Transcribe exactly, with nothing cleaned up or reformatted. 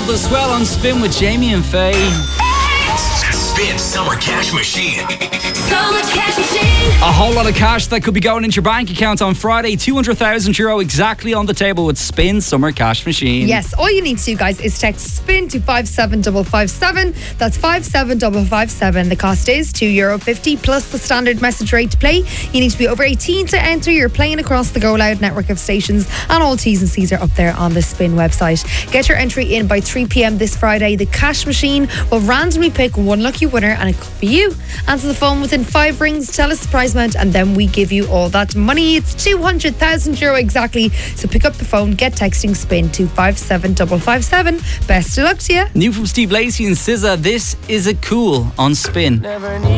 The Swell on Spin with Jamie and Faye. Spin Summer Cash Machine. Summer Cash Machine. A whole lot of cash that could be going into your bank account on Friday. two hundred thousand euro exactly on the table with Spin Summer Cash Machine. Yes, all you need to do, guys, is text SPIN to five seven five five seven. That's five seven five five seven. The cost is two euro fifty plus the standard message rate to play. You need to be over eighteen to enter. You're playing across the Go Loud network of stations, and all T's and C's are up there on the Spin website. Get your entry in by three p.m. this Friday. The cash machine will randomly pick one lucky winner, and it could be you. Answer the phone within five rings, tell us the prize amount, and then we give you all that money. It's two hundred thousand euro exactly. So pick up the phone, get texting SPIN to five seven five five seven. Best of luck to you. New from Steve Lacey and S Z A, this is a Cool on Spin. Never need